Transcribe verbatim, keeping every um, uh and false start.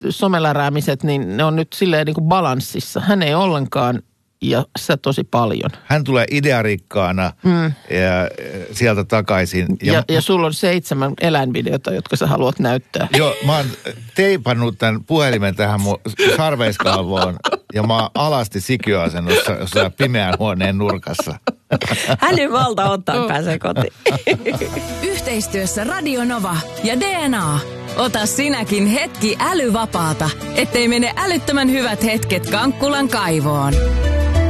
someläräämiset, niin ne on nyt silleen niin kuin balanssissa. Hän ei ollenkaan ja sä tosi paljon. Hän tulee idearikkaana mm. ja sieltä takaisin. Ja, ja, ja sulla on seitsemän eläinvideota, jotka sä haluat näyttää. Joo, mä oon teipannut tämän puhelimen tähän mun sarveiskalvoon ja mä oon alasti sikiöasennossa jossain pimeän huoneen nurkassa. Älyvalta ottaa pääsee kotiin. Yhteistyössä Radio Nova ja D N A. Ota sinäkin hetki älyvapaata, ettei mene älyttömän hyvät hetket Kankkulan kaivoon.